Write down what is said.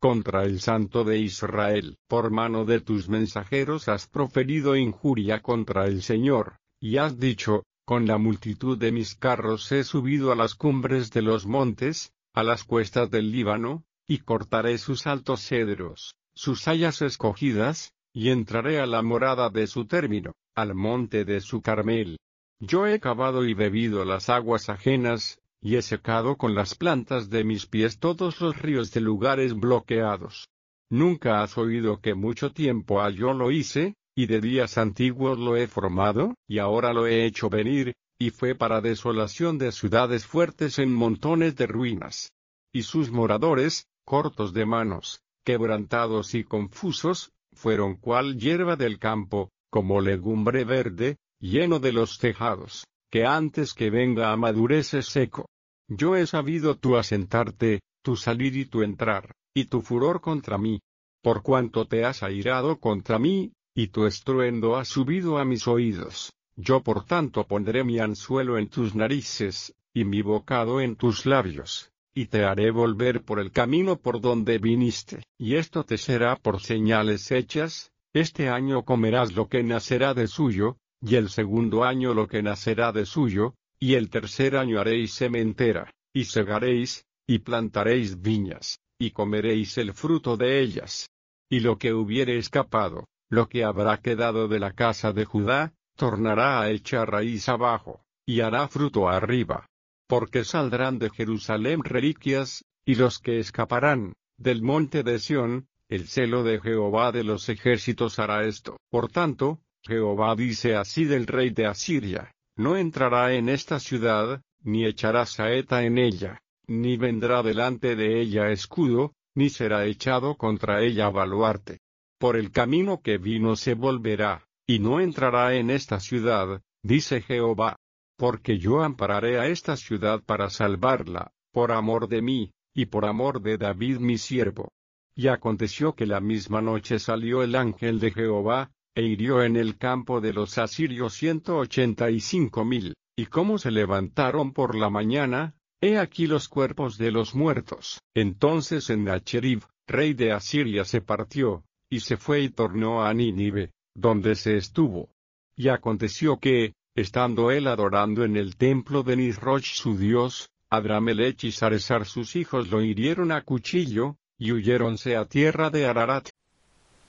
contra el Santo de Israel. Por mano de tus mensajeros has proferido injuria contra el Señor, y has dicho, con la multitud de mis carros he subido a las cumbres de los montes, a las cuestas del Líbano, y cortaré sus altos cedros, sus hayas escogidas, y entraré a la morada de su término, al monte de su Carmel. Yo he cavado y bebido las aguas ajenas, y he secado con las plantas de mis pies todos los ríos de lugares bloqueados. ¿Nunca has oído que mucho tiempo ha yo lo hice, y de días antiguos lo he formado, y ahora lo he hecho venir, y fue para desolación de ciudades fuertes en montones de ruinas? Y sus moradores, cortos de manos, quebrantados y confusos, fueron cual hierba del campo, como legumbre verde, lleno de los tejados, que antes que venga a madurez es seco. Yo he sabido tu asentarte, tu salir y tu entrar, y tu furor contra mí. Por cuanto te has airado contra mí, y tu estruendo ha subido a mis oídos, yo por tanto pondré mi anzuelo en tus narices, y mi bocado en tus labios, y te haré volver por el camino por donde viniste. Y esto te será por señales hechas: este año comerás lo que nacerá de suyo, y el segundo año lo que nacerá de suyo, y el tercer año haréis sementera, y segaréis, y plantaréis viñas, y comeréis el fruto de ellas. Y lo que hubiere escapado, lo que habrá quedado de la casa de Judá, tornará a echar raíz abajo, y hará fruto arriba. Porque saldrán de Jerusalén reliquias, y los que escaparán, del monte de Sión, el celo de Jehová de los ejércitos hará esto. Por tanto, Jehová dice así del rey de Asiria: no entrará en esta ciudad, ni echará saeta en ella, ni vendrá delante de ella escudo, ni será echado contra ella baluarte. Por el camino que vino se volverá, y no entrará en esta ciudad, dice Jehová. Porque yo ampararé a esta ciudad para salvarla, por amor de mí, y por amor de David mi siervo. Y aconteció que la misma noche salió el ángel de Jehová, e hirió en el campo de los asirios 185,000, y como se levantaron por la mañana, he aquí los cuerpos de los muertos. Entonces Sennacherib, rey de Asiria, se partió, y se fue y tornó a Nínive, donde se estuvo. Y aconteció que, estando él adorando en el templo de Nisroch su dios, Adramelech y Saresar sus hijos lo hirieron a cuchillo, y huyéronse a tierra de Ararat.